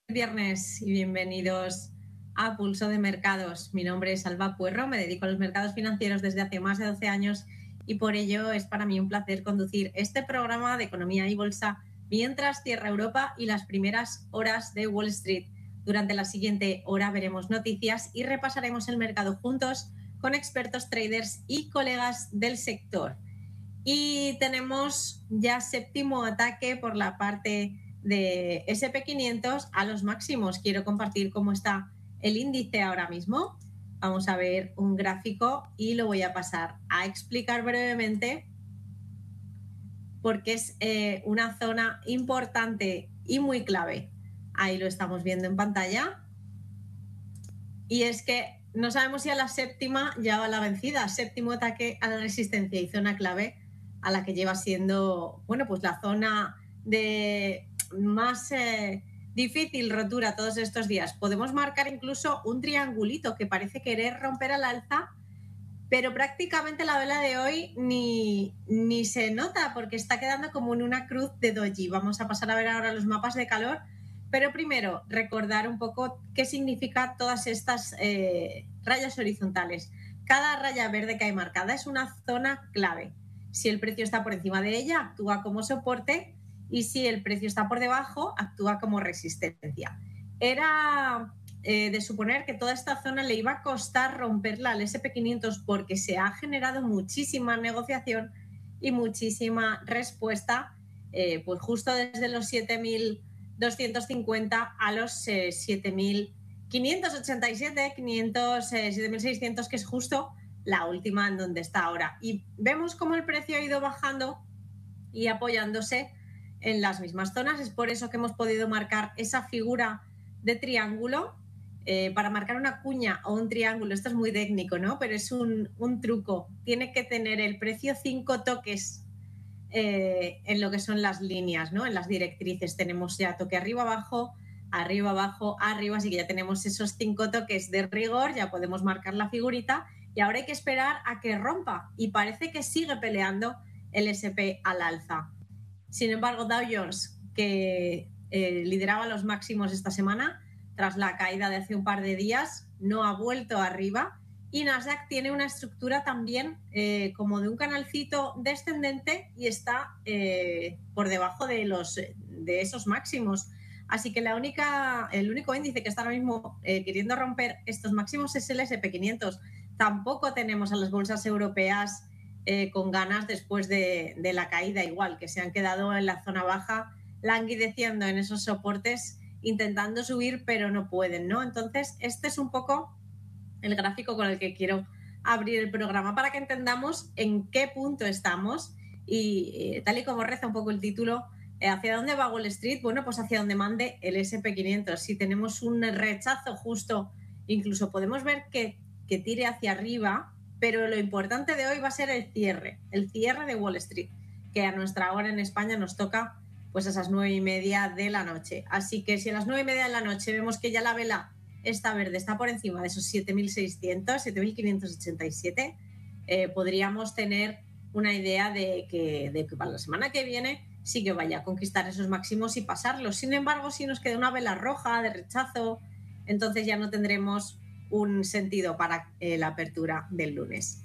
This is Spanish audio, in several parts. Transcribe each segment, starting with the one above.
viernes y bienvenidos a Pulso de Mercados. Mi nombre es Alba Puerro, me dedico a los mercados financieros desde hace más de 12 años y por ello es para mí un placer conducir este programa de economía y bolsa mientras cierra Europa y las primeras horas de Wall Street. Durante la siguiente hora veremos noticias y repasaremos el mercado juntos con expertos traders y colegas del sector. Y tenemos ya séptimo ataque por la parte de SP500 a los máximos. Quiero compartir cómo está el índice ahora mismo. Vamos a ver un gráfico y lo voy a pasar a explicar brevemente porque es una zona importante y muy clave. Ahí lo estamos viendo en pantalla. Y es que no sabemos si a la séptima ya va la vencida. Séptimo ataque a la resistencia y zona clave a la que lleva siendo, bueno, pues la zona de más difícil rotura todos estos días. Podemos marcar incluso un triangulito que parece querer romper al alza, pero prácticamente la vela de hoy ni se nota porque está quedando como en una cruz de doji. Vamos a pasar a ver ahora los mapas de calor, pero primero recordar un poco qué significa todas estas rayas horizontales. Cada raya verde que hay marcada es una zona clave. Si el precio está por encima de ella, actúa como soporte, y si el precio está por debajo, actúa como resistencia. Era de suponer que toda esta zona le iba a costar romperla al SP500 porque se ha generado muchísima negociación y muchísima respuesta, pues justo desde los 7.250 a los 7.587, 7.600, que es justo la última en donde está ahora. Y vemos cómo el precio ha ido bajando y apoyándose en las mismas zonas. Es por eso que hemos podido marcar esa figura de triángulo. Para marcar una cuña o un triángulo, esto es muy técnico, ¿no? Pero es un truco. Tiene que tener el precio 5 toques en lo que son las líneas, ¿no? En las directrices tenemos ya toque arriba, abajo, arriba, abajo, arriba, así que ya tenemos esos 5 toques de rigor, ya podemos marcar la figurita. Y ahora hay que esperar a que rompa y parece que sigue peleando el SP al alza. Sin embargo, Dow Jones, que lideraba los máximos esta semana, tras la caída de hace un par de días, no ha vuelto arriba, y Nasdaq tiene una estructura también como de un canalcito descendente y está por debajo de esos máximos. Así que el único índice que está ahora mismo queriendo romper estos máximos es el SP500. Tampoco tenemos a las bolsas europeas con ganas después de la caída, igual que se han quedado en la zona baja languideciendo en esos soportes, intentando subir pero no pueden, ¿no? Entonces este es un poco el gráfico con el que quiero abrir el programa para que entendamos en qué punto estamos y tal y como reza un poco el título, ¿hacia dónde va Wall Street? Bueno, pues hacia donde mande el SP500. Si tenemos un rechazo justo, incluso podemos ver que tire hacia arriba, pero lo importante de hoy va a ser el cierre de Wall Street, que a nuestra hora en España nos toca pues a esas 9:30 de la noche. Así que si a las 9:30 de la noche vemos que ya la vela está verde, está por encima de esos 7.600, 7.587, podríamos tener una idea de que para la semana que viene sí que vaya a conquistar esos máximos y pasarlos. Sin embargo, si nos queda una vela roja de rechazo, entonces ya no tendremos un sentido para la apertura del lunes.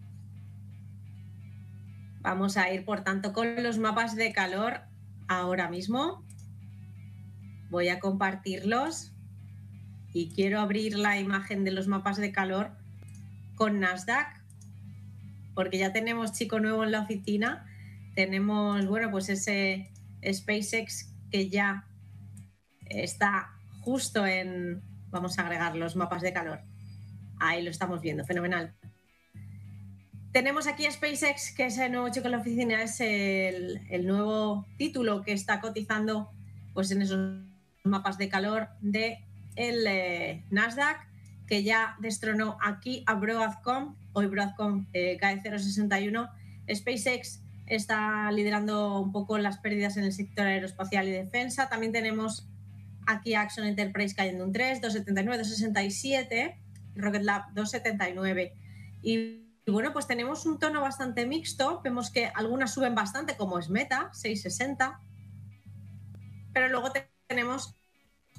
Vamos a ir, por tanto, con los mapas de calor ahora mismo. Voy a compartirlos y quiero abrir la imagen de los mapas de calor con Nasdaq, porque ya tenemos chico nuevo en la oficina. Tenemos, bueno, pues ese SpaceX que ya está justo en... Vamos a agregar los mapas de calor. Ahí lo estamos viendo, fenomenal. Tenemos aquí a SpaceX, que es el nuevo chico en la oficina, es el nuevo título que está cotizando pues en esos mapas de calor de el Nasdaq, que ya destronó aquí a Broadcom. Hoy Broadcom cae 0,61. SpaceX está liderando un poco las pérdidas en el sector aeroespacial y defensa. También tenemos aquí Axon Enterprise cayendo un 3, 2,79, 2,67, Rocket Lab 2,79. Y bueno, pues tenemos un tono bastante mixto. Vemos que algunas suben bastante, como es Meta, 6,60. Pero luego tenemos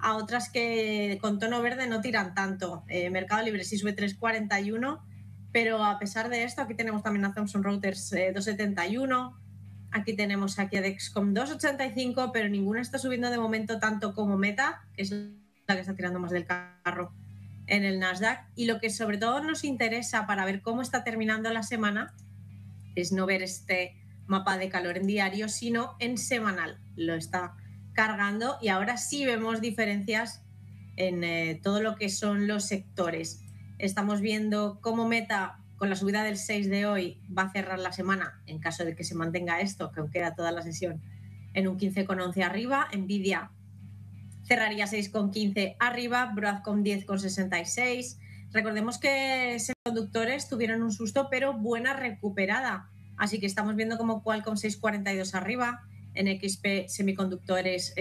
a otras que con tono verde no tiran tanto. Mercado Libre sí sube 3,41, pero a pesar de esto, aquí tenemos también a Thomson Reuters 2,71, aquí tenemos aquí a Dexcom 2,85, pero ninguna está subiendo de momento tanto como Meta, que es la que está tirando más del carro en el Nasdaq. Y lo que sobre todo nos interesa para ver cómo está terminando la semana es no ver este mapa de calor en diario, sino en semanal. Lo está cargando y ahora sí vemos diferencias en todo lo que son los sectores. Estamos viendo cómo Meta, con la subida del 6 de hoy, va a cerrar la semana, en caso de que se mantenga esto, que aún queda toda la sesión, en un 15,11 arriba. Nvidia cerraría 6,15 arriba, Broadcom 10,66. Recordemos que semiconductores tuvieron un susto, pero buena recuperada. Así que estamos viendo como Qualcomm 6,42 arriba, NXP Semiconductores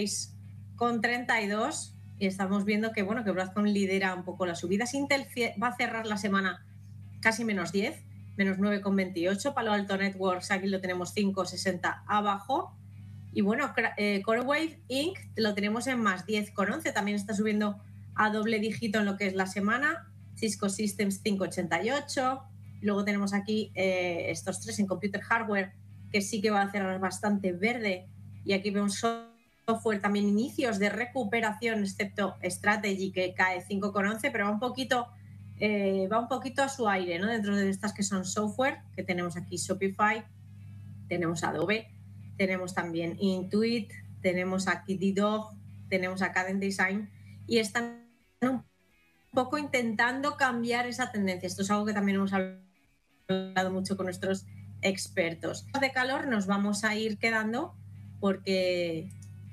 6,32. Y estamos viendo que, bueno, que Broadcom lidera un poco las subidas. Intel va a cerrar la semana casi menos 10, menos 9,28. Palo Alto Networks, aquí lo tenemos 5,60 abajo. Y bueno, CoreWeave Inc. lo tenemos en más 10,11. También está subiendo a doble dígito en lo que es la semana. Cisco Systems 5,88. Luego tenemos aquí estos tres en Computer Hardware, que sí que va a cerrar bastante verde. Y aquí vemos software también inicios de recuperación, excepto Strategy, que cae 5,11, pero va un poquito a su aire, ¿no? Dentro de estas que son software, que tenemos aquí Shopify, tenemos Adobe, tenemos también Intuit, tenemos aquí DDoG, tenemos a Cadence Design, y están un poco intentando cambiar esa tendencia. Esto es algo que también hemos hablado mucho con nuestros expertos. De calor nos vamos a ir quedando porque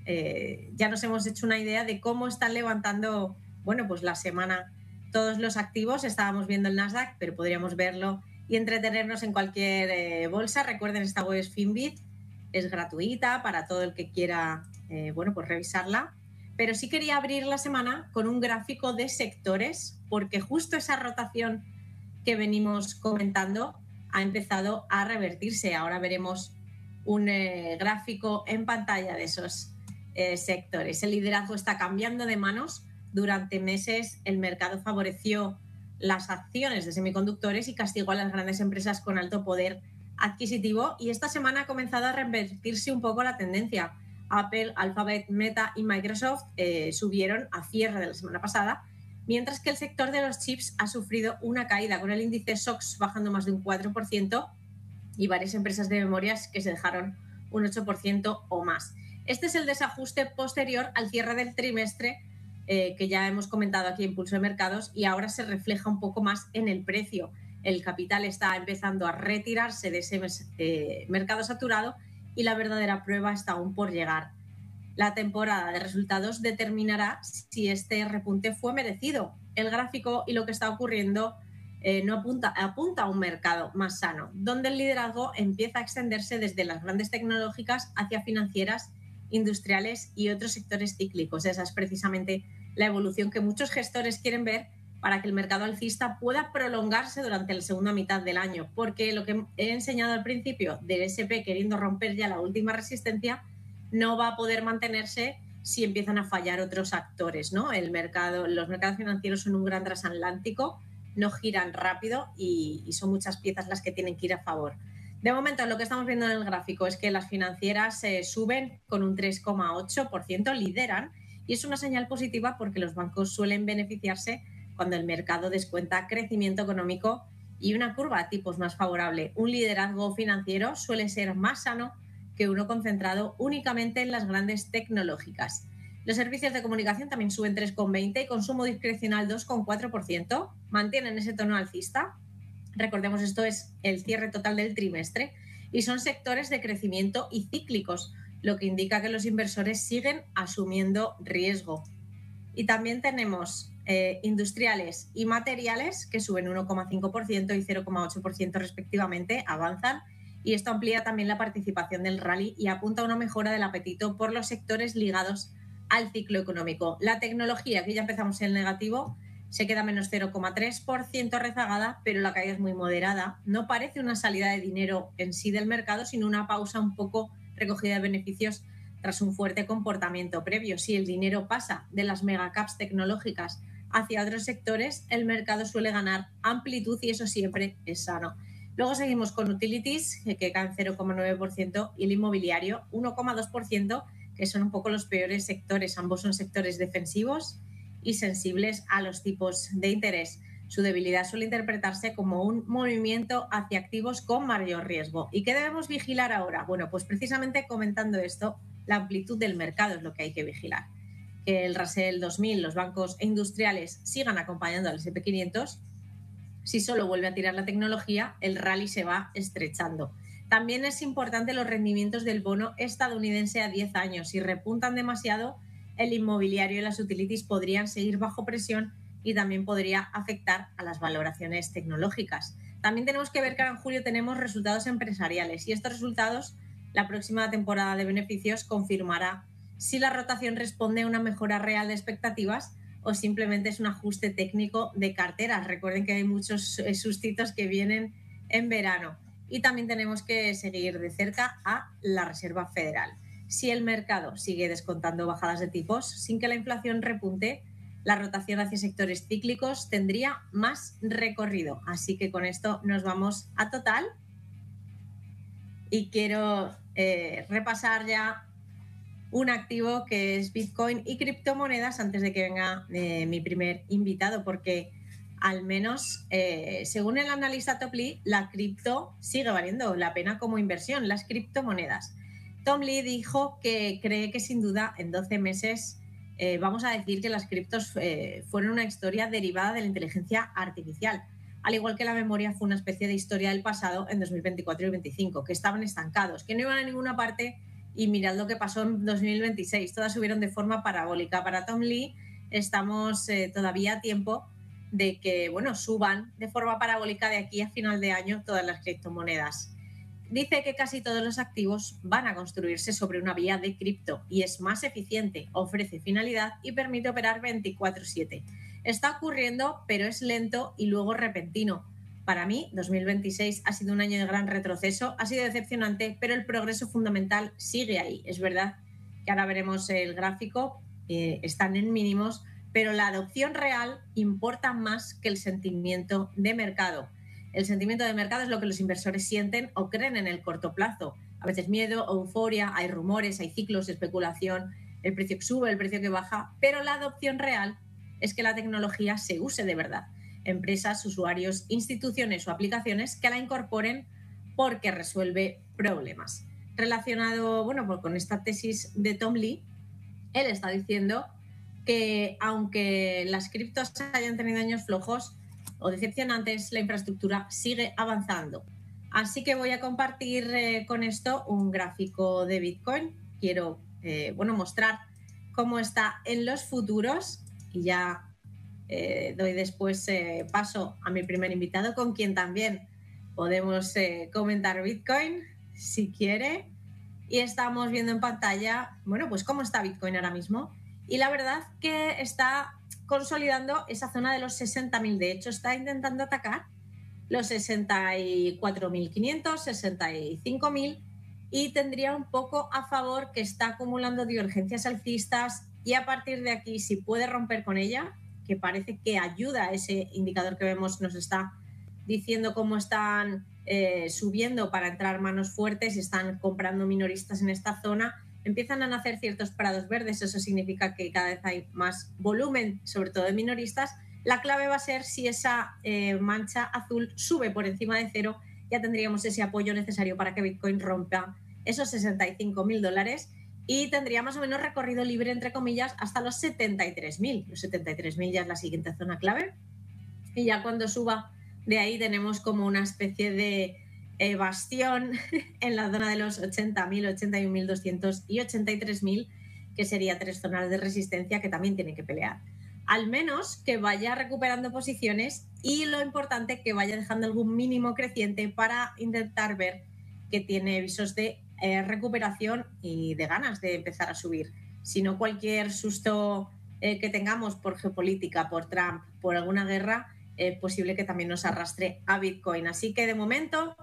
ya nos hemos hecho una idea de cómo están levantando, bueno, pues la semana todos los activos. Estábamos viendo el Nasdaq, pero podríamos verlo y entretenernos en cualquier bolsa. Recuerden, esta web es Finbit, es gratuita para todo el que quiera bueno, pues revisarla. Pero sí quería abrir la semana con un gráfico de sectores, porque justo esa rotación que venimos comentando ha empezado a revertirse. Ahora veremos un gráfico en pantalla de esos sectores. El liderazgo está cambiando de manos. Durante meses el mercado favoreció las acciones de semiconductores y castigó a las grandes empresas con alto poder adquisitivo, y esta semana ha comenzado a revertirse un poco la tendencia. Apple, Alphabet, Meta y Microsoft subieron a cierre de la semana pasada, mientras que el sector de los chips ha sufrido una caída, con el índice SOX bajando más de un 4% y varias empresas de memorias que se dejaron un 8% o más. Este es el desajuste posterior al cierre del trimestre que ya hemos comentado aquí en Pulso de Mercados, y ahora se refleja un poco más en el precio. El capital está empezando a retirarse de ese mercado saturado y la verdadera prueba está aún por llegar. La temporada de resultados determinará si este repunte fue merecido. El gráfico y lo que está ocurriendo no apunta a un mercado más sano, donde el liderazgo empieza a extenderse desde las grandes tecnológicas hacia financieras, industriales y otros sectores cíclicos. Esa es precisamente la evolución que muchos gestores quieren ver para que el mercado alcista pueda prolongarse durante la segunda mitad del año, porque lo que he enseñado al principio del S&P queriendo romper ya la última resistencia no va a poder mantenerse si empiezan a fallar otros actores, ¿no? Los mercados financieros son un gran transatlántico, no giran rápido y son muchas piezas las que tienen que ir a favor. De momento, lo que estamos viendo en el gráfico es que las financieras suben con un 3,8%, lideran, y es una señal positiva porque los bancos suelen beneficiarse cuando el mercado descuenta crecimiento económico y una curva a tipos más favorable. Un liderazgo financiero suele ser más sano que uno concentrado únicamente en las grandes tecnológicas. Los servicios de comunicación también suben 3,20% y consumo discrecional 2,4%. Mantienen ese tono alcista. Recordemos, esto es el cierre total del trimestre y son sectores de crecimiento y cíclicos, lo que indica que los inversores siguen asumiendo riesgo. Y también tenemos industriales y materiales que suben 1,5% y 0,8% respectivamente, avanzan, y esto amplía también la participación del rally y apunta a una mejora del apetito por los sectores ligados al ciclo económico. La tecnología, aquí ya empezamos en negativo, se queda menos 0,3% rezagada, pero la caída es muy moderada. No parece una salida de dinero en sí del mercado, sino una pausa un poco recogida de beneficios tras un fuerte comportamiento previo. Si el dinero pasa de las megacaps tecnológicas hacia otros sectores, el mercado suele ganar amplitud y eso siempre es sano. Luego seguimos con utilities, que caen 0,9%, y el inmobiliario 1,2%, que son un poco los peores sectores. Ambos son sectores defensivos y sensibles a los tipos de interés. Su debilidad suele interpretarse como un movimiento hacia activos con mayor riesgo. ¿Y qué debemos vigilar ahora? Bueno, pues precisamente comentando esto, la amplitud del mercado es lo que hay que vigilar. Que el Russell 2000, los bancos e industriales sigan acompañando al S&P 500. Si solo vuelve a tirar la tecnología, el rally se va estrechando. También es importante los rendimientos del bono estadounidense a 10 años. Si repuntan demasiado, el inmobiliario y las utilities podrían seguir bajo presión y también podría afectar a las valoraciones tecnológicas. También tenemos que ver que en julio tenemos resultados empresariales y estos resultados, la próxima temporada de beneficios, confirmará si la rotación responde a una mejora real de expectativas o simplemente es un ajuste técnico de carteras. Recuerden que hay muchos sustitos que vienen en verano. Y también tenemos que seguir de cerca a la Reserva Federal. Si el mercado sigue descontando bajadas de tipos sin que la inflación repunte, la rotación hacia sectores cíclicos tendría más recorrido. Así que con esto nos vamos a Total. Y quiero repasar ya un activo que es Bitcoin y criptomonedas antes de que venga mi primer invitado, porque al menos según el analista Tom Lee, la cripto sigue valiendo la pena como inversión, las criptomonedas. Tom Lee dijo que cree que sin duda en 12 meses vamos a decir que las criptos fueron una historia derivada de la inteligencia artificial, al igual que la memoria fue una especie de historia del pasado en 2024 y 2025, que estaban estancados, que no iban a ninguna parte. Y mirad lo que pasó en 2026, todas subieron de forma parabólica. Para Tom Lee estamos todavía a tiempo de que suban de forma parabólica de aquí a final de año todas las criptomonedas. Dice que casi todos los activos van a construirse sobre una vía de cripto y es más eficiente, ofrece finalidad y permite operar 24/7. Está ocurriendo, pero es lento y luego repentino. Para mí, 2026 ha sido un año de gran retroceso, ha sido decepcionante, pero el progreso fundamental sigue ahí. Es verdad que ahora veremos el gráfico, están en mínimos, pero la adopción real importa más que el sentimiento de mercado. El sentimiento de mercado es lo que los inversores sienten o creen en el corto plazo. A veces miedo, euforia, hay rumores, hay ciclos de especulación, el precio que sube, el precio que baja, pero la adopción real es que la tecnología se use de verdad. Empresas, usuarios, instituciones o aplicaciones que la incorporen porque resuelve problemas. Relacionado con esta tesis de Tom Lee, él está diciendo que aunque las criptos hayan tenido años flojos o decepcionantes, la infraestructura sigue avanzando. Así que voy a compartir con esto un gráfico de Bitcoin. Quiero mostrar cómo está en los futuros y ya doy después paso a mi primer invitado, con quien también podemos comentar Bitcoin si quiere. Y estamos viendo en pantalla, cómo está Bitcoin ahora mismo. Y la verdad que está consolidando esa zona de los 60.000. De hecho, está intentando atacar los 64.500, 65.000 y tendría un poco a favor que está acumulando divergencias alcistas y a partir de aquí, si puede romper con ella, que parece que ayuda a ese indicador que vemos, nos está diciendo cómo están subiendo para entrar manos fuertes y están comprando minoristas en esta zona, empiezan a nacer ciertos prados verdes. Eso significa que cada vez hay más volumen, sobre todo de minoristas. La clave va a ser si esa mancha azul sube por encima de cero, ya tendríamos ese apoyo necesario para que Bitcoin rompa esos $65.000 y tendría más o menos recorrido libre, entre comillas, hasta los 73.000. Los 73.000 ya es la siguiente zona clave. Y ya cuando suba de ahí tenemos como una especie de bastión en la zona de los 80.000, 81.200 y 83.000, que sería 3 zonas de resistencia que también tienen que pelear. Al menos que vaya recuperando posiciones y lo importante que vaya dejando algún mínimo creciente para intentar ver que tiene visos de recuperación y de ganas de empezar a subir. Si no, cualquier susto que tengamos por geopolítica, por Trump, por alguna guerra, es posible que también nos arrastre a Bitcoin. Así que de momento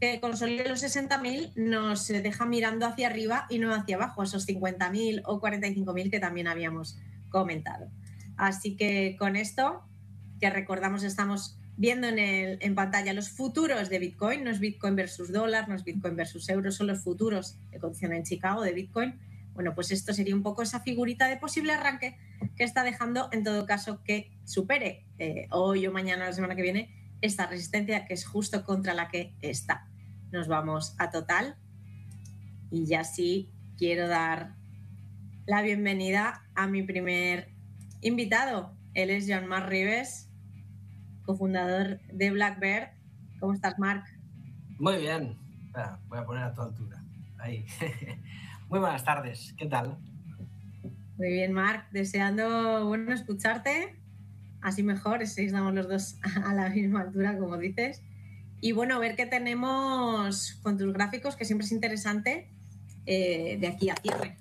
que consolide los 60.000 nos deja mirando hacia arriba y no hacia abajo, esos 50.000 o 45.000 que también habíamos comentado. Así que con esto, que recordamos, estamos viendo en pantalla los futuros de Bitcoin, no es Bitcoin versus dólar, no es Bitcoin versus euro, son los futuros que cotizan en Chicago de Bitcoin. Bueno, pues esto sería un poco esa figurita de posible arranque que está dejando, en todo caso, que supere hoy o mañana, la semana que viene, esta resistencia que es justo contra la que está. Nos vamos a total y ya sí quiero dar la bienvenida a mi primer invitado. Él es Joan-Marc Ribes, cofundador de Blackbird. ¿Cómo estás, Marc? Muy bien. Espera, voy a poner a tu altura. Ahí. Muy buenas tardes. ¿Qué tal? Muy bien, Marc. Deseando, escucharte. Así mejor, si estamos los dos a la misma altura, como dices. Y bueno, ver qué tenemos con tus gráficos, que siempre es interesante, de aquí a cierre.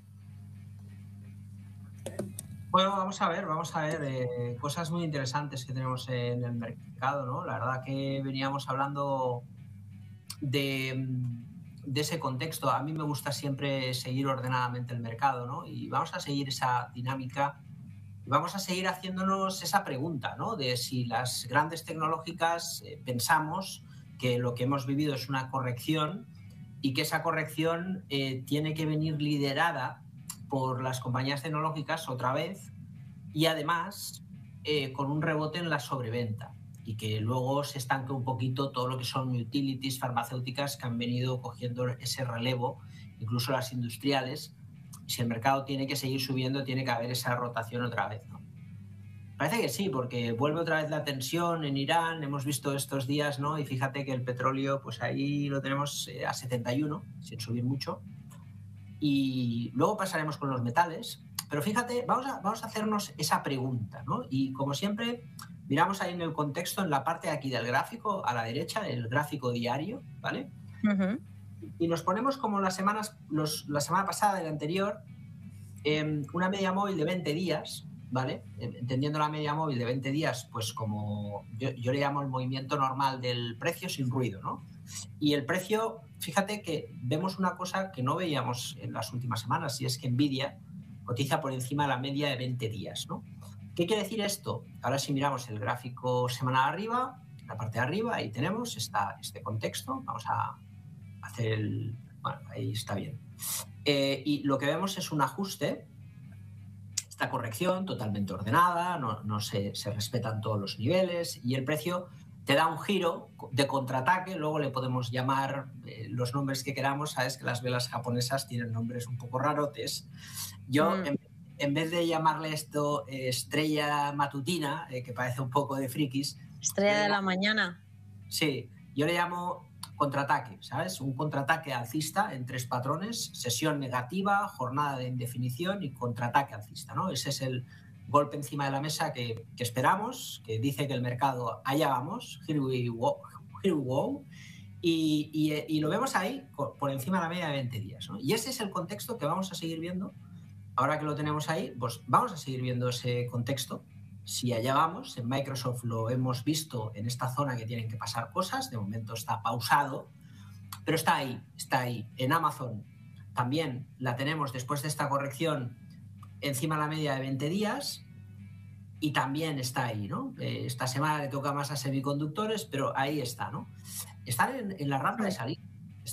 Bueno, vamos a ver cosas muy interesantes que tenemos en el mercado, ¿no? La verdad que veníamos hablando de ese contexto. A mí me gusta siempre seguir ordenadamente el mercado, ¿no? Y vamos a seguir esa dinámica. Vamos a seguir haciéndonos esa pregunta, ¿no? De si las grandes tecnológicas pensamos que lo que hemos vivido es una corrección y que esa corrección tiene que venir liderada por las compañías tecnológicas otra vez y además con un rebote en la sobreventa y que luego se estanque un poquito todo lo que son utilities farmacéuticas que han venido cogiendo ese relevo, incluso las industriales. Si el mercado tiene que seguir subiendo, tiene que haber esa rotación otra vez, ¿no? Parece que sí, porque vuelve otra vez la tensión en Irán, hemos visto estos días, ¿no? Y fíjate que el petróleo, pues ahí lo tenemos a 71, sin subir mucho. Y luego pasaremos con los metales. Pero fíjate, vamos a hacernos esa pregunta, ¿no? Y como siempre, miramos ahí en el contexto, en la parte de aquí del gráfico, a la derecha, el gráfico diario, ¿vale? Uh-huh. Y nos ponemos como la semana pasada y la anterior, una media móvil de 20 días, ¿vale? Entendiendo la media móvil de 20 días, pues como yo le llamo el movimiento normal del precio sin ruido, ¿no? Y el precio, fíjate que vemos una cosa que no veíamos en las últimas semanas, y es que Nvidia cotiza por encima de la media de 20 días, ¿no? ¿Qué quiere decir esto? Ahora si miramos el gráfico semanal arriba, la parte de arriba, ahí tenemos este contexto. Vamos a hacer el... Bueno, ahí está bien. Y lo que vemos es un ajuste, esta corrección totalmente ordenada, no se respetan todos los niveles y el precio te da un giro de contraataque. Luego le podemos llamar los nombres que queramos. Sabes que las velas japonesas tienen nombres un poco rarotes. Yo, en vez de llamarle esto estrella matutina, que parece un poco de frikis... Estrella de la mañana. Sí, yo le llamo contraataque, ¿sabes? Un contraataque alcista en 3 patrones: sesión negativa, jornada de indefinición y contraataque alcista, ¿no? Ese es el golpe encima de la mesa que esperamos, que dice que el mercado, allá vamos, here we go, y lo vemos ahí por encima de la media de 20 días, ¿no? Y ese es el contexto que vamos a seguir viendo. Ahora que lo tenemos ahí, pues vamos a seguir viendo ese contexto. Si allá vamos, en Microsoft lo hemos visto en esta zona que tienen que pasar cosas, de momento está pausado, pero está ahí. En Amazon también la tenemos después de esta corrección encima de la media de 20 días y también está ahí, ¿no? Esta semana le toca más a semiconductores, pero ahí está, ¿no? Están en la rampa de salida.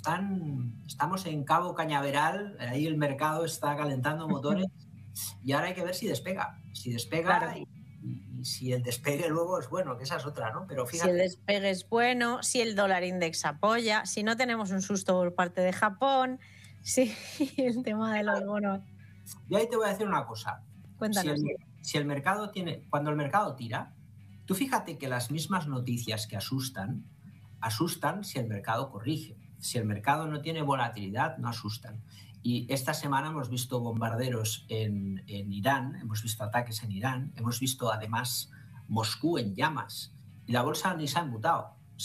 Estamos en Cabo Cañaveral, ahí el mercado está calentando motores y ahora hay que ver si despega. Si despega, claro. Y si el despegue luego es bueno, que esa es otra, ¿no? Pero fíjate, si el despegue es bueno, si el dólar index apoya, si no tenemos un susto por parte de Japón, si el tema de los bonos. Yo ahí te voy a decir una cosa. Cuéntanos. Si el mercado cuando el mercado tira, tú fíjate que las mismas noticias que asustan si el mercado corrige. Si el mercado no tiene volatilidad, no asustan. Y esta semana hemos visto bombarderos en Irán, hemos visto ataques en Irán, hemos visto además Moscú en llamas y la bolsa ni se ha embutado.